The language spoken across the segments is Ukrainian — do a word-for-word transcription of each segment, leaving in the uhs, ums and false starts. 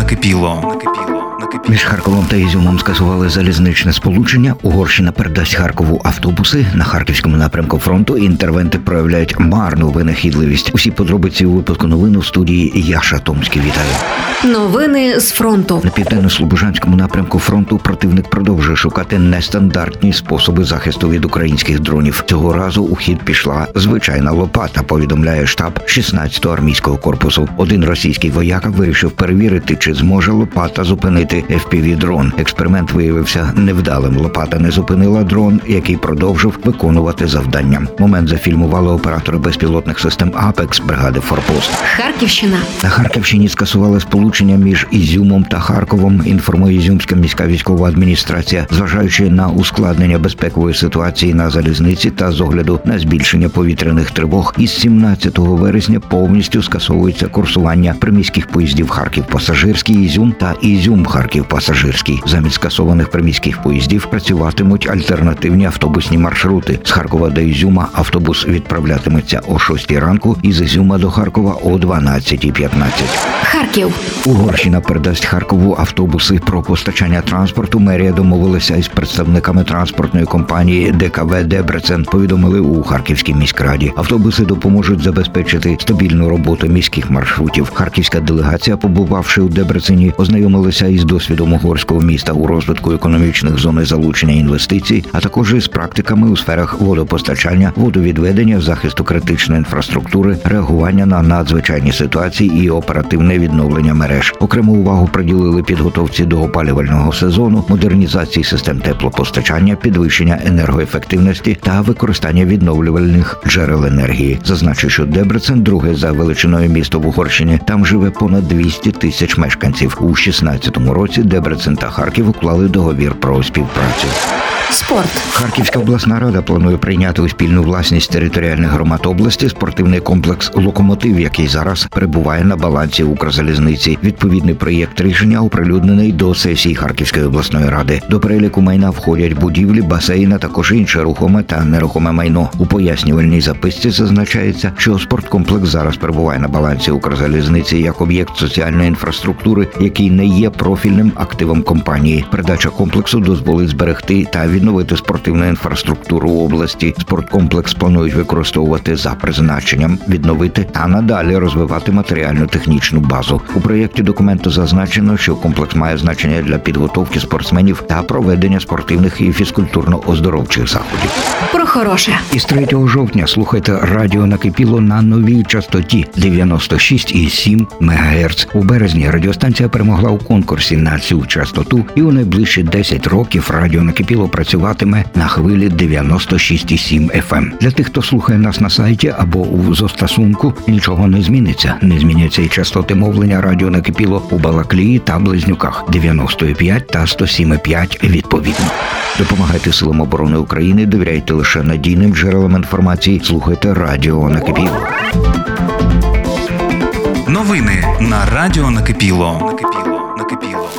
накипіло. Між Харковом та Ізюмом скасували залізничне сполучення. Угорщина передасть Харкову автобуси. На харківському напрямку фронту інтервенти проявляють марну винахідливість. Усі подробиці у випуску новин у студії Яша Томський. Вітаю. Новини з фронту. На південно-слобожанському напрямку фронту противник продовжує шукати нестандартні способи захисту від українських дронів. Цього разу у хід пішла звичайна лопата, повідомляє штаб шістнадцятого армійського корпусу. Один російський вояка вирішив перевірити, чи зможе лопата зупинити еф пі ві-дрон. Експеримент виявився невдалим. Лопата не зупинила дрон, який продовжив виконувати завдання. Момент зафільмували оператори безпілотних систем «Апекс» бригади «Форпост». Харківщина. На Харківщині скасували сполучення між Ізюмом та Харковом, інформує Ізюмська міська військова адміністрація. Зважаючи на ускладнення безпекової ситуації на залізниці та з огляду на збільшення повітряних тривог, із сімнадцятого вересня повністю скасовується курсування приміських поїздів Харків-Пасажирський, Ізюм та Ізюм-Харків-Пасажирський. Замість скасованих приміських поїздів працюватимуть альтернативні автобусні маршрути. З Харкова до Ізюма автобус відправлятиметься о шостій ранку, із Ізюма до Харкова о дванадцятій п'ятнадцять. Харків. Угорщина передасть Харкову автобуси. Про постачання транспорту мерія домовилася із представниками транспортної компанії де ка ве «Дебрецен», повідомили у Харківській міськраді. Автобуси допоможуть забезпечити стабільну роботу міських маршрутів. Харківська делегація, побувавши у Дебрецені, ознайомилася із досвідом угорського міста у розвитку економічних зон і залучення інвестицій, а також із практиками у сферах водопостачання, водовідведення, захисту критичної інфраструктури, реагування на надзвичайні ситуації і оперативне відновлення мереж. Окрему увагу приділили підготовці до опалювального сезону, модернізації систем теплопостачання, підвищення енергоефективності та використання відновлювальних джерел енергії. Зазначу, що Дебрецен – друге за величиною місто в Угорщині. Там живе понад двісті тисяч мешканців. У шістнадцятому році Дебрецен та Харків уклали договір про співпрацю. Спорт. Харківська обласна рада планує прийняти у спільну власність територіальних громад області спортивний комплекс «Локомотив», який зараз перебуває на балансі Укрзалізниці. Відповідний проєкт рішення оприлюднений до сесії Харківської обласної ради. До переліку майна входять будівлі, басейни, а також інше рухоме та нерухоме майно. У пояснювальній записці зазначається, що спорткомплекс зараз перебуває на балансі Укрзалізниці як об'єкт соціальної інфраструктури, який не є профільним активом компанії. Передача комплексу дозволить зберегти та відновити спортивну інфраструктуру області. Спорткомплекс планують використовувати за призначенням, відновити та надалі розвивати матеріально-технічну базу. У проєкті документу зазначено, що комплекс має значення для підготовки спортсменів та проведення спортивних і фізкультурно-оздоровчих заходів. Про хороше. Із третього жовтня слухайте радіо «Накипіло» на новій частоті дев'яносто шість і сім мегагерц. У березні радіостанція перемогла у конкурсі на цю частоту, і у найближчі десять років радіо «Накипіло» працюватиме на хвилі дев'яносто шість і сім еф ем. Для тих, хто слухає нас на сайті або у застосунку, нічого не зміниться. Не зміняться і частоти мовлення радіо «Накипіло» у Балаклії та Близнюках дев'яносто п'ять та сто сім п'ять відповідно. Допомагайте Силам оборони України, довіряйте лише надійним джерелам інформації, слухайте радіо «Накипіло». Новини на радіо «Накипіло». Накипіло. Накипіло.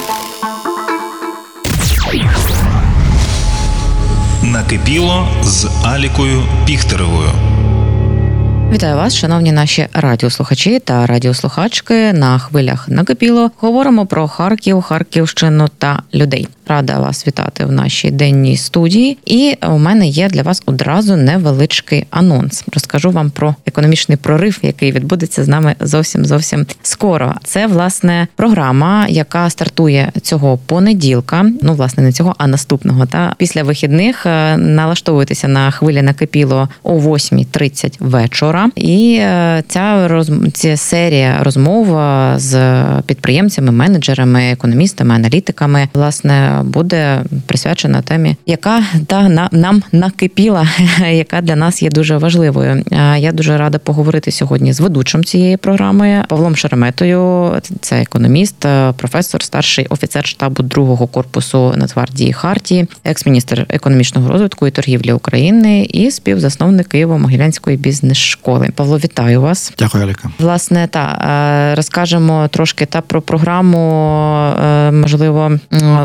Накипіло з Алікою Піхтеревою. Вітаю вас, шановні наші радіослухачі та радіослухачки. На хвилях «Накипіло» говоримо про Харків, Харківщину та людей. Рада вас вітати в нашій денній студії. І у мене є для вас одразу невеличкий анонс. Розкажу вам про економічний прорив, який відбудеться з нами зовсім-зовсім скоро. Це, власне, програма, яка стартує цього понеділка. Ну, власне, не цього, а наступного. Та після вихідних налаштовуйтеся на хвилі «Накипіло» о восьмій тридцять вечора. І ця, роз... ця серія розмов з підприємцями, менеджерами, економістами, аналітиками, власне, буде присвячена темі, яка та на, нам накипіла, яка для нас є дуже важливою. Я дуже рада поговорити сьогодні з ведучим цієї програми Павлом Шереметою. Це економіст, професор, старший офіцер штабу другого корпусу Нацгвардії Хартії, екс-міністр економічного розвитку і торгівлі України і співзасновник Києво-Могилянської бізнес-школи. Павло, вітаю вас. Дякую, Аліка. Власне, та розкажемо трошки та про програму. Можливо, ви вже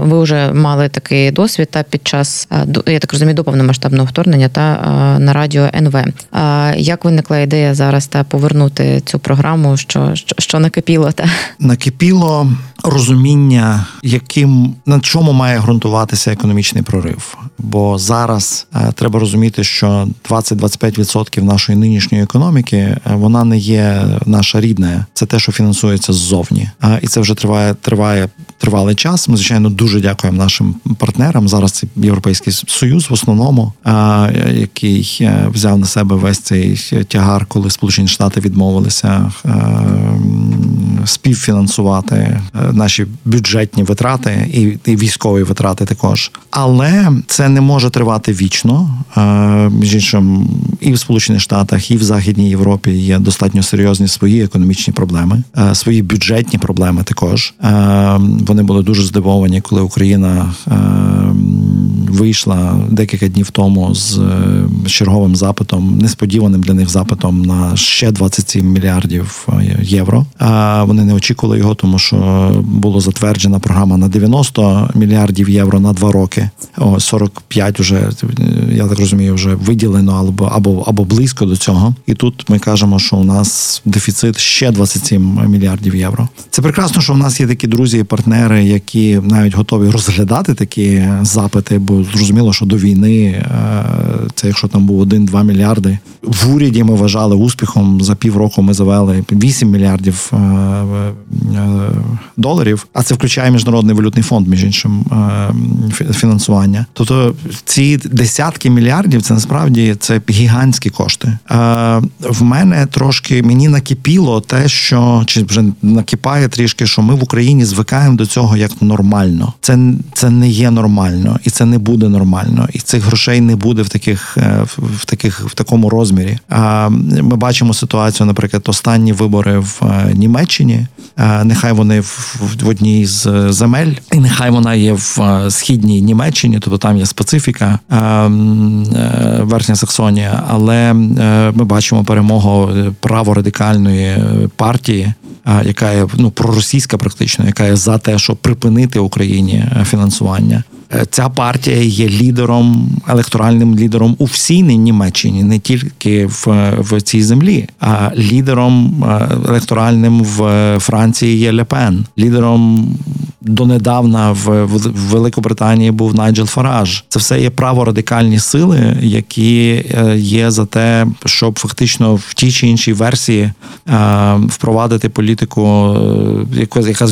вже мали такий досвід та під час, я так розумію, до повномасштабного вторгнення та на радіо ен ве. Як виникла ідея зараз та повернути цю програму, що, що, що накипіло? Та? Накипіло розуміння, яким, на чому має ґрунтуватися економічний прорив. Бо зараз е, треба розуміти, що двадцять-двадцять п'ять відсотків нашої нинішньої економіки, е, вона не є наша рідна. Це те, що фінансується ззовні. Е, і це вже триває, триває тривалий час. Ми, звичайно, дуже дякуємо нашим партнерам. Зараз це Європейський Союз в основному, е, який е, взяв на себе весь цей тягар, коли Сполучені Штати відмовилися е, співфінансувати наші бюджетні витрати і, і військові витрати також. Але це не може тривати вічно. Між іншим, і в Сполучених Штатах, і в Західній Європі є достатньо серйозні свої економічні проблеми, свої бюджетні проблеми також. Вони були дуже здивовані, коли Україна вийшла декілька днів тому з черговим запитом, несподіваним для них запитом на ще двадцять сім мільярдів євро. Вони не очікували його, тому що було затверджена програма на дев'яносто мільярдів євро на два роки. О, сорок п'ять вже, я так розумію, вже виділено або, або, або близько до цього. І тут ми кажемо, що у нас дефіцит ще двадцять сім мільярдів євро. Це прекрасно, що в нас є такі друзі і партнери, які навіть готові розглядати такі запити, бо зрозуміло, що до війни це якщо там був один-два мільярди. В уряді ми вважали успіхом, за півроку ми завели вісім мільярдів доларів, а це включає Міжнародний валютний фонд, між іншим, фінансування. Тобто ці десятки мільярдів, це насправді це гігантські кошти. В мене трошки, мені накипіло те, що, чи вже накипає трішки, що ми в Україні звикаємо до цього як нормально. Це, це не є нормально, і це не буде нормально, і цих грошей не буде в таких, в таких, в такому розмірі. Ми бачимо ситуацію, наприклад, останні вибори в Німеччині, нехай вони в, в одній з земель, і нехай вона є в східній Німеччині, тобто там є специфіка, Верхня Саксонія, але ми бачимо перемогу праворадикальної партії, яка є, ну, проросійська практично, яка є за те, щоб припинити Україні фінансування. Ця партія є лідером, електоральним лідером у всій Німеччині, не тільки в, в цій землі, а лідером електоральним в Франції є Ле Пен. Лідером донедавна в, в Великобританії був Найджел Фараж. Це все є праворадикальні сили, які є за те, щоб фактично в тій чи іншій версії впровадити політику, яка, яка,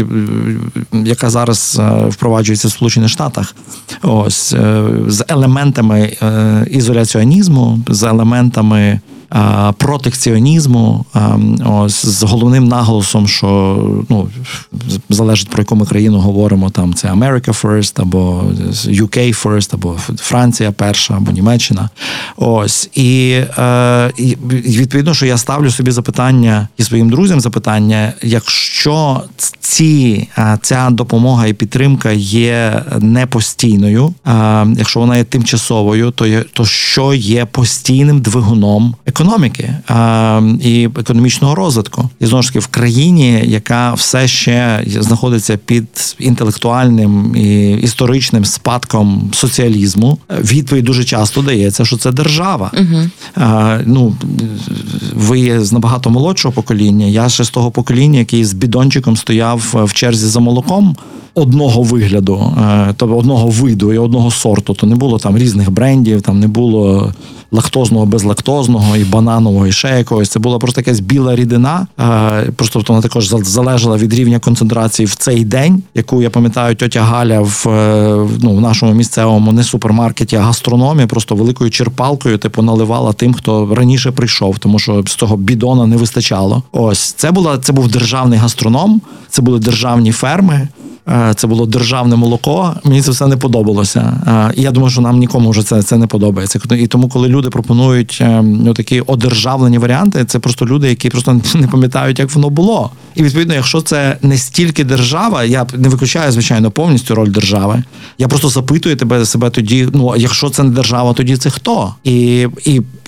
яка зараз впроваджується в Сполучених Штатах. Ось, з елементами ізоляціонізму, з елементами протекціонізму, ось, з головним наголосом, що, ну, залежить, про яку ми країну говоримо, там це America First, або ю кей First, або Франція перша, або Німеччина. Ось. І, і відповідно, що я ставлю собі запитання і своїм друзям запитання, якщо ці, ця допомога і підтримка є не постійною, якщо вона є тимчасовою, то, є, то що є постійним двигуном економіки а, і економічного розвитку. І знову ж таки, в країні, яка все ще знаходиться під інтелектуальним і історичним спадком соціалізму, відповідь дуже часто дається, що це держава. Угу. А, ну, ви є з набагато молодшого покоління, я ще з того покоління, який з бідончиком стояв в черзі за молоком, одного вигляду, тобто одного виду і одного сорту, то не було там різних брендів, там не було лактозного, безлактозного, і бананового, і ще якогось. Це була просто якась біла рідина, просто вона також залежала від рівня концентрації в цей день, яку, я пам'ятаю, тьотя Галя в, ну, в нашому місцевому не супермаркеті, а гастрономі просто великою черпалкою типу наливала тим, хто раніше прийшов, тому що з того бідона не вистачало. Ось, це була, це був державний гастроном, це були державні ферми, це було державне молоко, мені це все не подобалося. І я думаю, що нам нікому вже це, це не подобається. І тому, коли люди пропонують ну, такі одержавлені варіанти, це просто люди, які просто не пам'ятають, як воно було. І відповідно, якщо це не стільки держава, я не виключаю, звичайно, повністю роль держави, я просто запитую тебе себе тоді, ну, якщо це не держава, тоді це хто? І, і,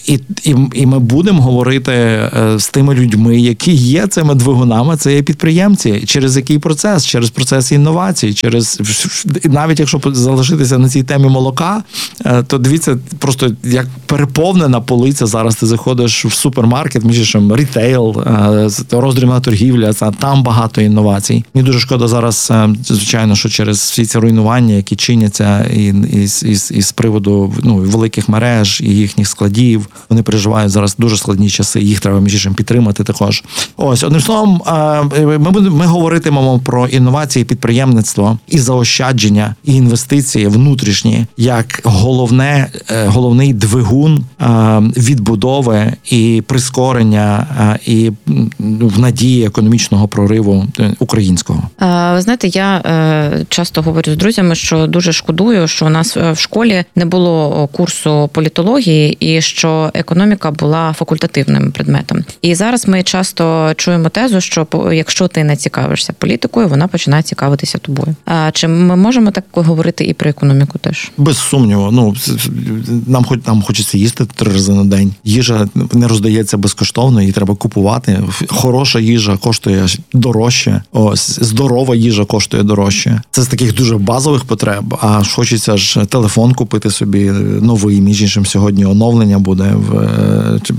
і, і, і ми будемо говорити з тими людьми, які є цими двигунами, це є підприємці. Через який процес? Через процес інновацій, через навіть якщо залишитися на цій темі молока, то дивіться, просто як переповнена полиця зараз. Ти заходиш в супермаркет, між іншим, рітейл, роздрібна торгівля, там багато інновацій. Мені дуже шкода зараз, звичайно, що через всі ці руйнування, які чиняться і, і, і, і з приводу ну, великих мереж і їхніх складів, вони переживають зараз дуже складні часи, їх треба між іншим підтримати також. Ось, одним словом, ми, будемо, ми говоритимемо про інновації, підприємництво і заощадження, і інвестиції внутрішні, як головне, головний двигун відбудови і прискорення і в надії економічного прориву українського. Ви знаєте, я часто говорю з друзями, що дуже шкодую, що у нас в школі не було курсу політології і що економіка була факультативним предметом. І зараз ми часто чуємо тезу, що якщо ти не цікавишся політикою, вона починає цікавитися тобою. А чи ми можемо так говорити і про економіку теж? Без сумніву. Ну, нам хоч нам хочеться їсти три рази на день. Їжа не роздається безкоштовно, її треба купувати. Хороша їжа коштує дорожче. Ось, здорова їжа коштує дорожче. Це з таких дуже базових потреб. А хочеться ж телефон купити собі новий. Між іншим, сьогодні оновлення буде в чи,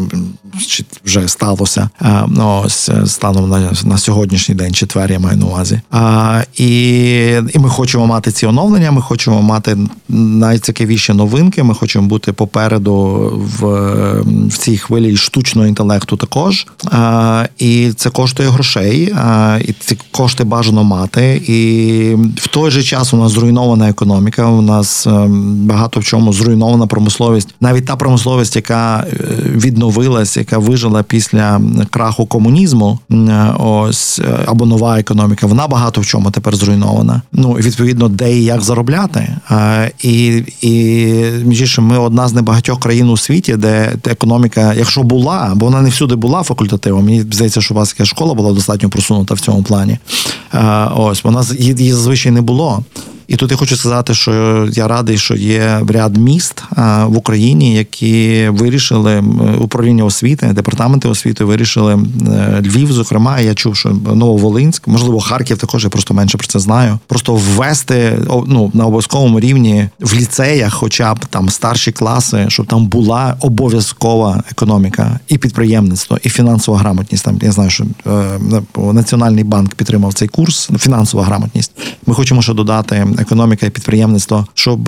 чи вже сталося. Ось станом на, на сьогоднішній день, четвер, я маю на увазі. А, і, і ми хочемо мати ці оновлення, ми хочемо мати найцікавіші новинки, ми хочемо бути попереду в, в цій хвилі штучного інтелекту також. А, і це коштує грошей, а, і ці кошти бажано мати. І в той же час у нас зруйнована економіка, у нас багато в чому зруйнована промисловість. Навіть та промисловість, яка відновилась, яка вижила після краху комунізму, ось, або нова економіка, вона багато в чому тепер зруйнована. Ну, відповідно, де і як заробляти. А, і, і, між іншим, ми одна з небагатьох країн у світі, де економіка, якщо була, бо вона не всюди була факультативом, мені здається, що у вас яка школа була достатньо просунута в цьому плані. А, ось, вона, її зазвичай не було. І тут я хочу сказати, що я радий, що є ряд міст в Україні, які вирішили, управління освіти, департаменти освіти вирішили, Львів, зокрема, я чув, що Нововолинськ, можливо, Харків також, я просто менше про це знаю, просто ввести ну, на обов'язковому рівні в ліцеях, хоча б там старші класи, щоб там була обов'язкова економіка, і підприємництво, і фінансова грамотність. Там, я знаю, що Національний банк підтримав цей курс, фінансова грамотність. Ми хочемо ще додати економіка і підприємництво, щоб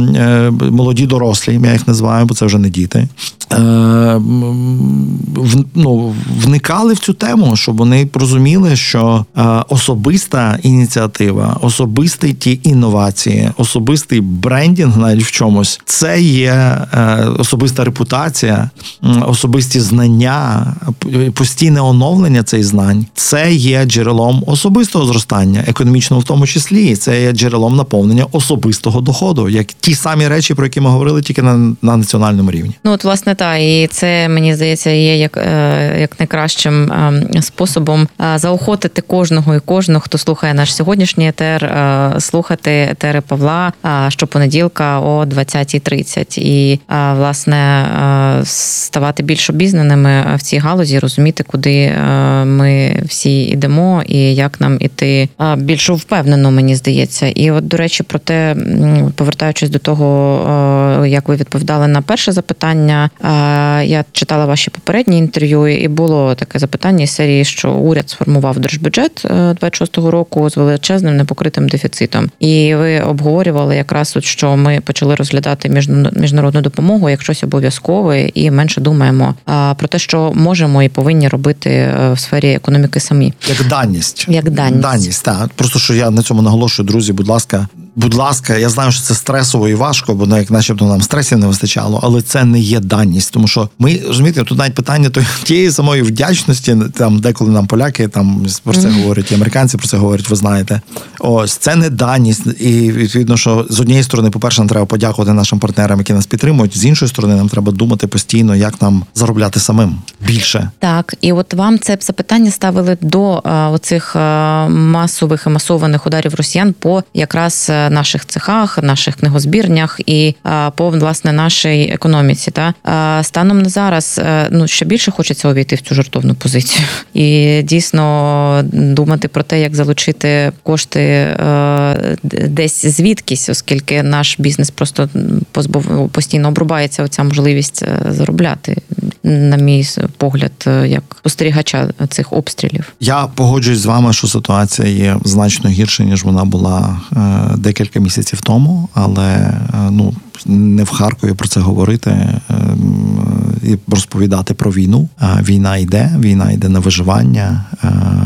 молоді дорослі, я їх називаю, бо це вже не діти, ну, вникали в цю тему, щоб вони розуміли, що особиста ініціатива, особисті ті інновації, особистий брендінг навіть в чомусь, це є особиста репутація, особисті знання, постійне оновлення цих знань. Це є джерелом особистого зростання, економічного в тому числі. Це є джерелом наповнення особистого доходу, як ті самі речі, про які ми говорили, тільки на, на національному рівні. Ну, от, власне, так, і це, мені здається, є як, як найкращим способом заохотити кожного і кожного, хто слухає наш сьогоднішній етер, слухати етери Павла щопонеділка о двадцятій тридцять. І, власне, ставати більш обізнаними в цій галузі, розуміти, куди ми всі йдемо і як нам іти більш впевнено, мені здається. І от, до речі, про те, повертаючись до того, як ви відповідали на перше запитання, я читала ваші попередні інтерв'ю, і було таке запитання із серії, що уряд сформував держбюджет двадцять шостого року з величезним непокритим дефіцитом. І ви обговорювали якраз, от, що ми почали розглядати міжнародну допомогу як щось обов'язкове і менше думаємо про те, що можемо і повинні робити в сфері економіки самі. Як даність. Як даність. Даність, так. Просто, що я на цьому наголошую, друзі, будь ласка, будь ласка, я знаю, що це стресово і важко, бо як начебто нам стресів не вистачало, але це не є даність, тому що ми, розумієте, тут навіть питання тієї самої вдячності, там деколи нам поляки там про це mm-hmm. говорять, і американці про це говорять, ви знаєте. Ось, це не даність, і відповідно, що з однієї сторони, по-перше, нам треба подякувати нашим партнерам, які нас підтримують, з іншої сторони, нам треба думати постійно, як нам заробляти самим більше. Так, і от вам це запитання ставили до а, оцих а, масових і масованих ударів росіян по якраз наших цехах, наших книгозбірнях і по, власне, нашій економіці. Та станом на зараз, ну, ще більше хочеться увійти в цю жертовну позицію і дійсно думати про те, як залучити кошти десь звідкись, оскільки наш бізнес просто позбав, постійно обрубається оця можливість заробляти, на мій погляд, як спостерігача цих обстрілів. Я погоджуюсь з вами, що ситуація є значно гірша, ніж вона була е, декілька місяців тому, але е, ну, не в Харкові про це говорити е, і розповідати про війну. Е, війна йде, війна йде на виживання. Е,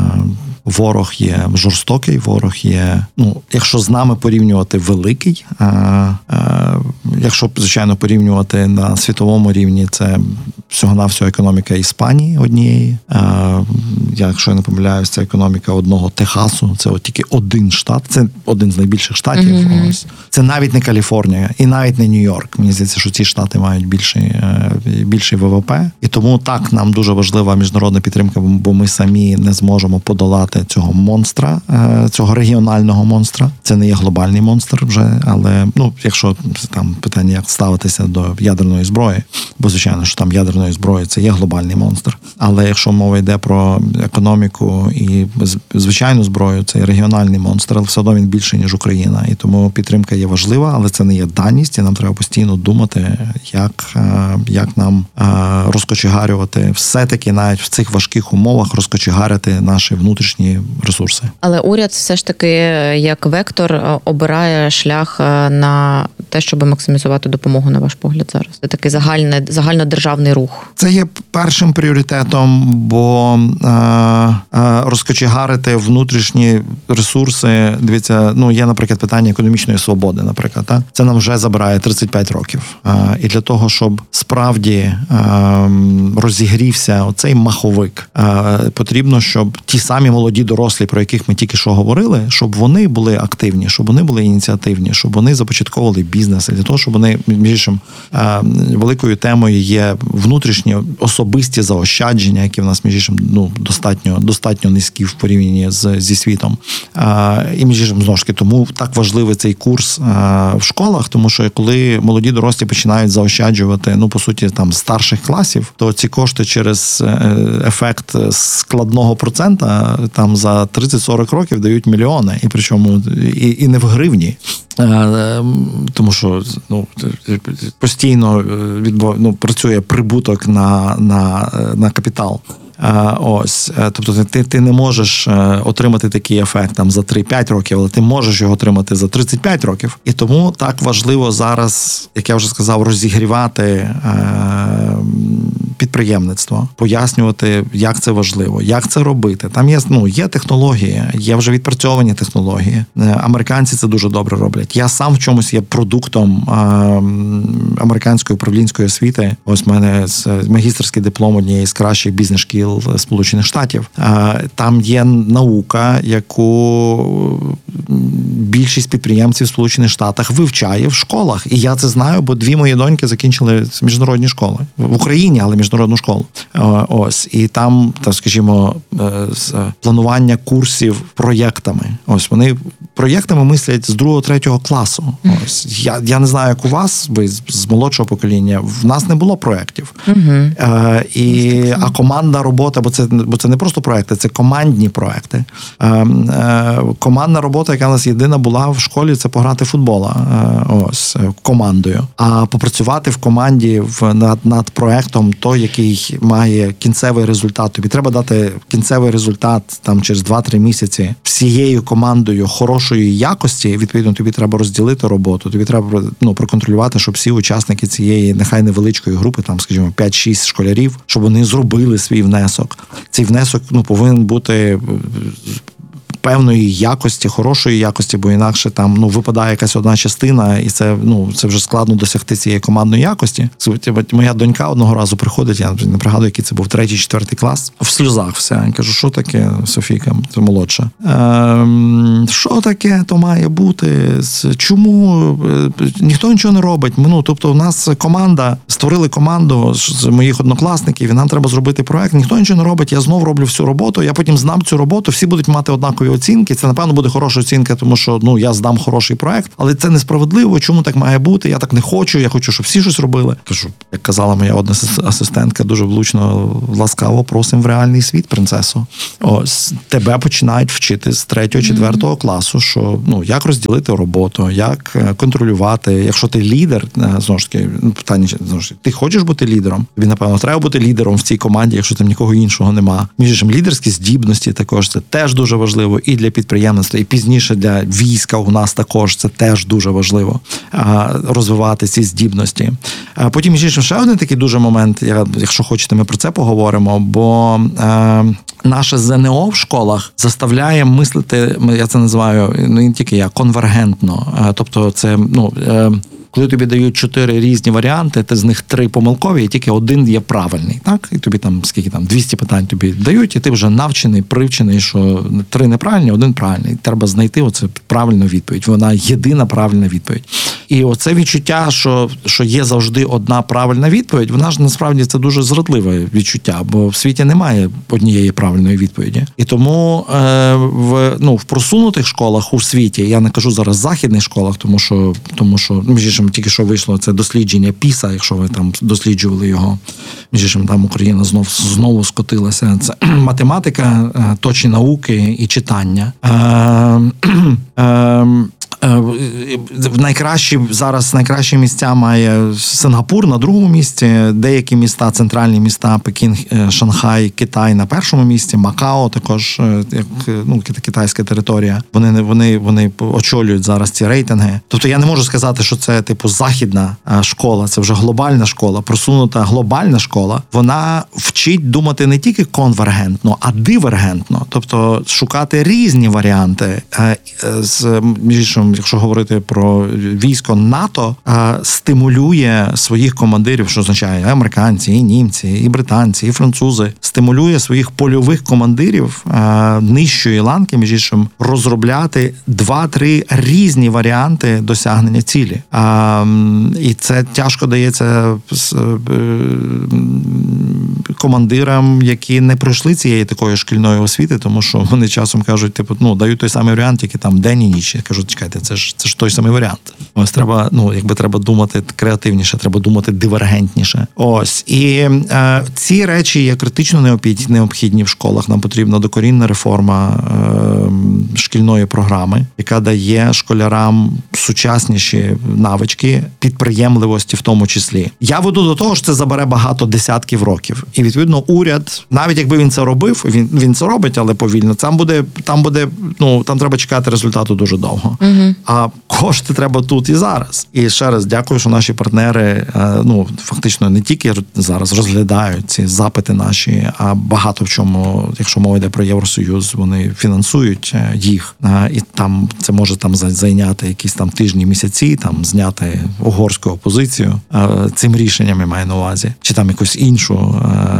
Ворог є жорстокий, ворог є, ну, якщо з нами порівнювати, великий. А, а, якщо, звичайно, порівнювати на світовому рівні, це всього-навсього економіка Іспанії однієї. А, якщо я не помиляюсь, це економіка одного Техасу, це от тільки один штат, це один з найбільших штатів. Mm-hmm. Ось. Це навіть не Каліфорнія і навіть не Нью-Йорк. Мені здається, що ці штати мають більший, більший ВВП. І тому так, нам дуже важлива міжнародна підтримка, бо ми самі не зможемо подолати цього монстра, цього регіонального монстра. Це не є глобальний монстр вже, але, ну, якщо там питання, як ставитися до ядерної зброї, бо, звичайно, що там ядерної зброї це є глобальний монстр. Але якщо мова йде про економіку і звичайну зброю, це є регіональний монстр, але все одно він більший, ніж Україна. І тому підтримка є важлива, але це не є даність, і нам треба постійно думати, як, як нам розкочегарювати, все-таки навіть в цих важких умовах розкочегарити наші внутрішні ресурси. Але уряд все ж таки як вектор обирає шлях на те, щоб максимізувати допомогу, на ваш погляд, зараз. Це такий загальний, загальнодержавний рух. Це є першим пріоритетом, бо е, е, розкочегарити внутрішні ресурси, дивіться, ну, є, наприклад, питання економічної свободи, наприклад, так? Це нам вже забирає тридцять п'ять років. Е, і для того, щоб справді е, розігрівся оцей маховик, е, потрібно, щоб ті самі молоді дорослі, про яких ми тільки що говорили, щоб вони були активні, щоб вони були ініціативні, щоб вони започатковували бізнес, для того, щоб вони, між іншим, великою темою є внутрішні особисті заощадження, які в нас, між іншим, ну, достатньо, достатньо низькі в порівнянні з, зі світом. І, між іншим, знову ж таки, тому так важливий цей курс в школах, тому що коли молоді дорослі починають заощаджувати, ну, по суті, там, з старших класів, то ці кошти через ефект складного процента там за тридцять-сорок років дають мільйони, і причому і, і не в гривні. Тому що, ну, постійно відбув, ну, працює прибуток на, на, на капітал. Ось, тобто ти, ти не можеш отримати такий ефект там за три-п'ять років, але ти можеш його отримати за тридцять п'ять років. І тому так важливо зараз, як я вже сказав, розігрівати підприємництво, пояснювати, як це важливо, як це робити. Там є, ну, є технології, є вже відпрацьовані технології. Американці це дуже добре роблять. Я сам в чомусь є продуктом американської управлінської освіти. Ось в мене магістерський диплом однієї з кращих бізнес-шкіл Сполучених Штатів. Там є наука, яку більшість підприємців в Сполучених Штатах вивчає в школах. І я це знаю, бо дві мої доньки закінчили міжнародні школи. В Україні, але міжнародну школу. Ось. І там, так скажімо, планування курсів проєктами. Ось. Вони проєктами мислять з другого-третього класу. Ось. Я, я не знаю, як у вас, ви з молодшого покоління, в нас не було проєктів. Угу. Е, і, а команда робота, бо це, бо це не просто проєкти, це командні проєкти. Е, е, командна робота, яка у нас єдина була в школі, це пограти в футбол. Е, ось, командою. А попрацювати в команді в, над, над проєктом той, який має кінцевий результат. Тобі треба дати кінцевий результат там через два-три місяці всією командою хорошої якості. Відповідно, тобі треба розділити роботу. Тобі треба, ну, проконтролювати, щоб всі учасники цієї нехай невеличкої групи, там, скажімо, п'ять-шість школярів, щоб вони зробили свій внесок. Цей внесок, ну, повинен бути певної якості, хорошої якості, бо інакше там, ну, випадає якась одна частина, і це, ну, це вже складно досягти цієї командної якості. Моя донька одного разу приходить, я не пригадую, який це був третій, четвертий клас, в сльозах вся. Я кажу, що таке, Софійка, це молодша? Ем, що таке, то має бути? Чому? Ніхто нічого не робить. Ну, тобто у нас команда, створили команду з моїх однокласників, і нам треба зробити проект. Ніхто нічого не робить, я знов роблю всю роботу, я потім знам цю роботу, всі будуть мати однакові оцінки. Це, напевно, буде хороша оцінка, тому що, ну, я здам хороший проект, але це несправедливо, чому так має бути, я так не хочу, я хочу, щоб всі щось робили. Кажу, як казала моя одна асистентка, дуже влучно, ласкаво просимо в реальний світ, принцесо. Ось, тебе починають вчити з третього, четвертого mm-hmm. класу, що, ну, як розділити роботу, як контролювати. Якщо ти лідер, знову ж таки, питання, знову ж таки, ти хочеш бути лідером? Тобі, напевно, треба бути лідером в цій команді, якщо там нікого іншого нема. Між іншим, лідерські здібності також, це теж дуже важливо і для підприємництва, і пізніше для війська у нас також це теж дуже важливо розвивати ці здібності. Потім, між іншим, ще один такий дуже момент, я, якщо хочете, ми про це поговоримо, бо е, наше ЗНО в школах заставляє мислити, я це називаю, ну, не тільки я, конвергентно. Тобто це, ну, е, коли тобі дають чотири різні варіанти, ти з них три помилкові, і тільки один є правильний. Так? І тобі там, скільки там, двісті питань тобі дають, і ти вже навчений, привчений, що три неправильні, один правильний. Треба знайти оце правильну відповідь. Вона єдина правильна відповідь. І оце відчуття, що, що є завжди одна правильна відповідь, вона ж насправді це дуже зрадливе відчуття, бо в світі немає однієї правильної відповіді. І тому е, в, ну, в просунутих школах у світі, я не кажу зараз західних школах, тому що, тому що між іншим, тільки що вийшло це дослідження піса, якщо ви там досліджували його, між іншим, там Україна знов, знову скотилася. Це математика, точні науки і читання. Е, е, Найкращі зараз найкращі місця має Сингапур на другому місці, деякі міста, центральні міста, Пекін, Шанхай, Китай на першому місці, Макао також, як, ну, китайська територія. Вони вони вони очолюють зараз ці рейтинги. Тобто я не можу сказати, що це типу західна школа, це вже глобальна школа, просунута глобальна школа. Вона вчить думати не тільки конвергентно, а дивергентно, тобто шукати різні варіанти. З між якщо говорити про військо, НАТО стимулює своїх командирів, що означає американці, і німці, і британці, і французи, стимулює своїх польових командирів нижчої ланки, між іншим, розробляти два-три різні варіанти досягнення цілі. І це тяжко дається командирам, які не пройшли цієї такої шкільної освіти, тому що вони часом кажуть, типу, ну, дають той самий варіант, який там день і ніч. Я кажу, чекайте, це ж, це ж той самий варіант. Ось треба, ну, якби треба думати креативніше, треба думати дивергентніше. Ось. І е, ці речі є критично необхідні, необхідні в школах. Нам потрібна докорінна реформа е, шкільної програми, яка дає школярам сучасніші навички, підприємливості в тому числі. Я веду до того, що це забере багато десятків років. І, відповідно, уряд, навіть якби він це робив, він, він це робить, але повільно, там буде, там буде, ну, там треба чекати результату дуже довго. Угу. А кошти треба тут і зараз. І ще раз дякую, що наші партнери, ну, фактично не тільки зараз розглядають ці запити наші, а багато в чому, якщо мова йде про Євросоюз, вони фінансують їх. І там це може там зайняти якісь там тижні, місяці, там зняти угорську опозицію цим рішенням, я маю на увазі, чи там якусь іншу,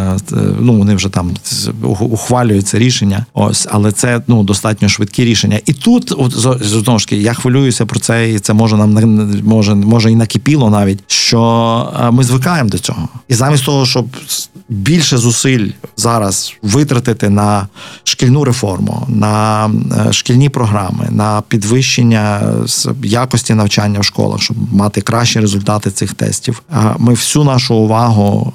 ну, вони вже там ухвалюють це рішення. Ось, але це, ну, достатньо швидкі рішення. І тут, знову ж таки, я хвилююся про це, і це може нам може, може і накипіло навіть, що ми звикаємо до цього. І замість того, щоб більше зусиль зараз витратити на шкільну реформу, на шкільні програми, на підвищення якості навчання в школах, щоб мати кращі результати цих тестів, ми всю нашу увагу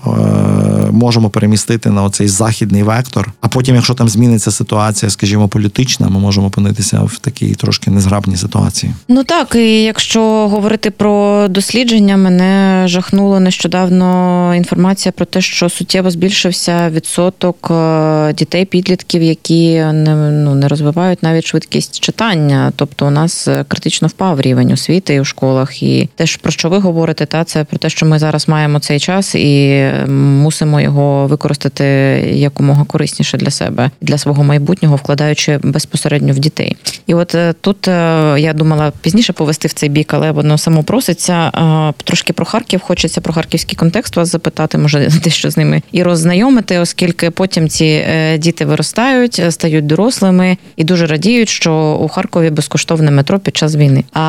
можемо перемістити на оцей західний вектор, а потім, якщо там зміниться ситуація, скажімо, політична, ми можемо опинитися в такій трошки незграбній ситуації. Ну так, і якщо говорити про дослідження, мене жахнуло нещодавно інформація про те, що суттєво збільшився відсоток дітей, підлітків, які не, ну, не розвивають навіть швидкість читання. Тобто у нас критично впав рівень освіти у школах. І те, про що ви говорите, та це про те, що ми зараз маємо цей час і мусимо його використати якомога корисніше для себе, для свого майбутнього, вкладаючи безпосередньо в дітей. І от тут я думала пізніше повести в цей бік, але воно само проситься. Трошки про Харків, хочеться про харківський контекст вас запитати, може дещо з ними і роззнайомити, оскільки потім ці діти виростають, стають дорослими і дуже радіють, що у Харкові безкоштовне метро під час війни. А,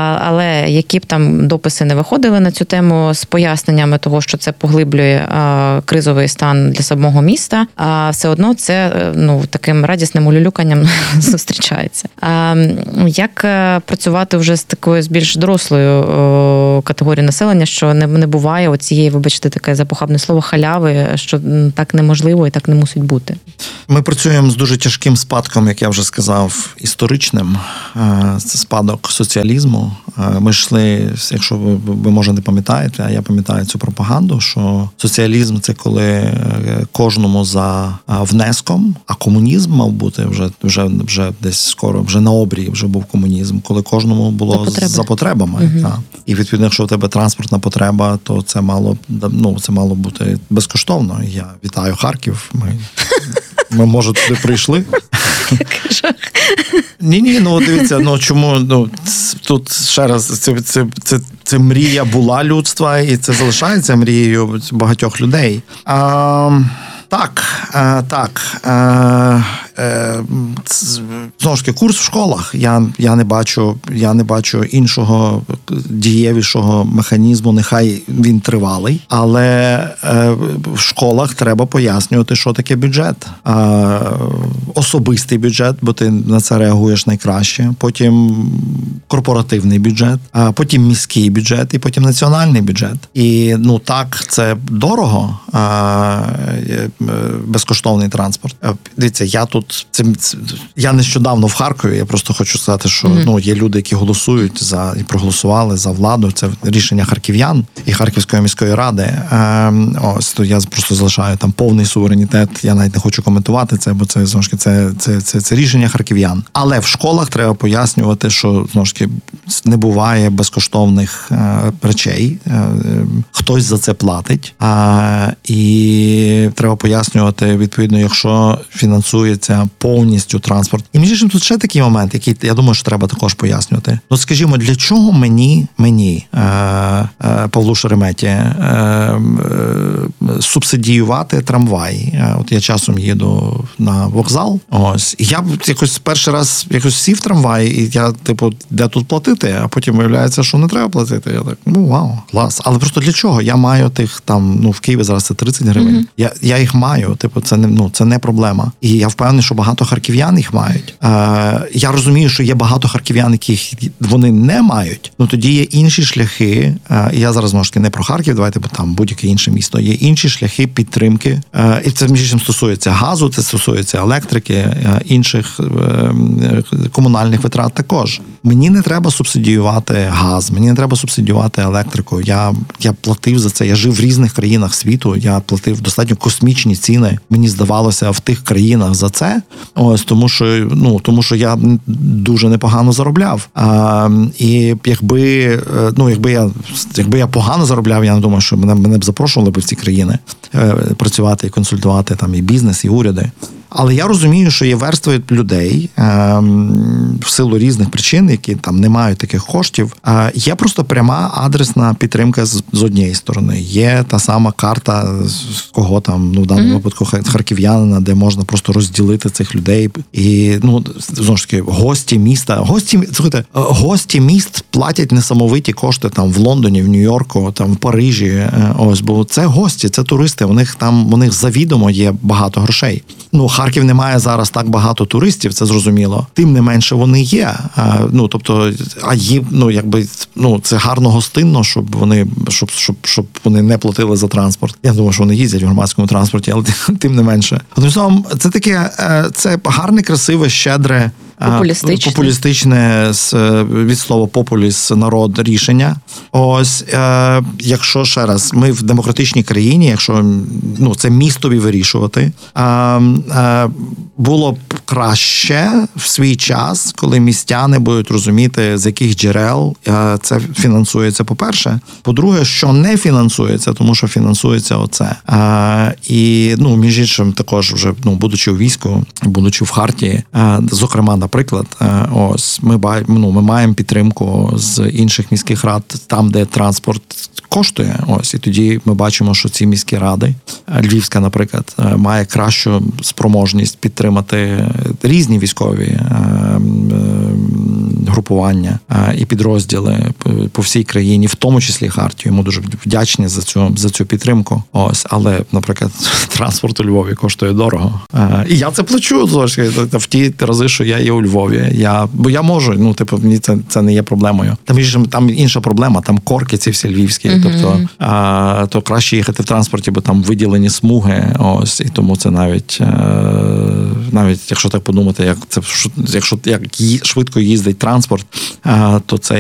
але які б там дописи не виходили на цю тему з поясненнями того, що це поглиблює а, кризу кризовий стан для самого міста, а все одно це ну таким радісним улюлюканням зустрічається. А як працювати вже з такою з більш дорослою о, категорією населення, що не, не буває оцієї, вибачте, таке запохабне слово халяви, що так неможливо і так не мусить бути? Ми працюємо з дуже тяжким спадком, як я вже сказав, історичним. Це спадок соціалізму. Ми йшли, якщо ви, ви може не пам'ятаєте, а я пам'ятаю цю пропаганду, що соціалізм – це коли кожному за внеском, а комунізм мав бути вже, вже, вже десь скоро, вже на обрії вже був комунізм, коли кожному було за, потреби. за потребами. Угу. І відповідно, якщо в тебе транспортна потреба, то це мало, ну, це мало бути безкоштовно. Я вітаю Харків. Ми, ми може, туди прийшли. Ні-ні, ну дивіться, ну чому, ну тут ще раз, це, це, це, це мрія була людства, і це залишається мрією багатьох людей. А, так, а, так. А, знову ж таки, курс в школах. Я, я не бачу, я не бачу іншого дієвішого механізму, нехай він тривалий, але е, в школах треба пояснювати, що таке бюджет. Е, особистий бюджет, бо ти на це реагуєш найкраще, потім корпоративний бюджет, а потім міський бюджет і потім національний бюджет. І ну так, це дорого, е, безкоштовний транспорт. Дивіться, я тут Це, це, я нещодавно в Харкові, я просто хочу сказати, що mm-hmm. ну, є люди, які голосують за і проголосували за владу. Це рішення харків'ян і Харківської міської ради. Е, ось, то я просто залишаю там повний суверенітет, я навіть не хочу коментувати це, бо це, знову ж таки, це, це, це, це рішення харків'ян. Але в школах треба пояснювати, що, знову ж таки, не буває безкоштовних е, речей. Е, хтось за це платить. Е, і треба пояснювати, відповідно, якщо фінансується повністю транспорт. І між іншим тут ще такий момент, який, я думаю, що треба також пояснювати. Ну, скажімо, для чого мені, мені, е, е, Павлу Шереметі, е, е, субсидіювати трамвай? Е, от я часом їду на вокзал, ось, і я якось перший раз якось сів в трамвай, і я, типу, де тут платити? А потім виявляється, що не треба платити. Я так, ну, вау, клас. Але просто для чого? Я маю тих там, ну, в Києві зараз це тридцять гривень. Mm-hmm. Я, я їх маю, типу, це не, ну, це не проблема. І я впевнений, що багато харків'ян їх мають. Е, я розумію, що є багато харків'ян, яких вони не мають. Ну тоді є інші шляхи. Е, я зараз, знову ж таки, не про Харків, давайте, бо там будь-яке інше місто. Є інші шляхи підтримки. Е, і це, між іншим, стосується газу, це стосується електрики, е, інших е, комунальних витрат також. Мені не треба субсидіювати газ, мені не треба субсидіювати електрику. Я, я платив за це. Я жив в різних країнах світу, я платив достатньо космічні ціни. Мені здавалося, в тих країнах за це. Ось, тому що, ну, тому що я дуже непогано заробляв. А, і якби, ну, якби я, якби я погано заробляв, я не думаю, що мене, мене б запрошували б в ці країни е, працювати і консультувати там і бізнес, і уряди. Але я розумію, що є верстви людей е, в силу різних причин, які там не мають таких коштів. Е, є просто пряма адресна підтримка з, з однієї сторони. Є та сама карта, з кого там, ну в даному mm-hmm. випадку харків'янина, де можна просто розділити цих людей. І, ну, знову ж таки, гості міста, гості, слухайте, гості міст платять несамовиті кошти там в Лондоні, в Нью-Йорку, там в Парижі. Е, ось, бо це гості, це туристи, у них там, у них завідомо є багато грошей. Ну, Харків не має зараз так багато туристів, це зрозуміло. Тим не менше вони є. А, ну, тобто, а є, ну, якби, ну, це гарно гостинно, щоб вони, щоб, щоб, щоб вони не платили за транспорт. Я думаю, що вони їздять в громадському транспорті, але тим не менше. Одним словом, це таке, це гарне, красиве, щедре, популістичне, популістичне від слова популіс, народ, рішення. Ось, е, якщо ще раз, ми в демократичній країні, якщо, ну, це містові вирішувати, е, е, було б краще в свій час, коли містяни будуть розуміти, з яких джерел е, це фінансується, по-перше. По-друге, що не фінансується, тому що фінансується оце. Е, і, ну, між іншим, також вже, ну, будучи у війську, будучи в Хартії, е, зокрема, наприклад, ось ми, ну, ми маємо підтримку з інших міських рад там, де транспорт коштує. Ось, і тоді ми бачимо, що ці міські ради, Львівська, наприклад, має кращу спроможність підтримувати підтримати різні військові групування і підрозділи по всій країні, в тому числі Хартію. Йому дуже вдячні за цю, за цю підтримку. Ось, але, наприклад, транспорт у Львові коштує дорого. І я це плачу, тож, в ті рази, що я є у Львові. Я, бо я можу, ну, типу, мені це, це не є проблемою. Там, там інша проблема, там корки ці всі львівські, mm-hmm. тобто, а, то краще їхати в транспорті, бо там виділені смуги, ось, і тому це навіть, навіть якщо так подумати, як це, якщо як швидко їздить транспорт, то це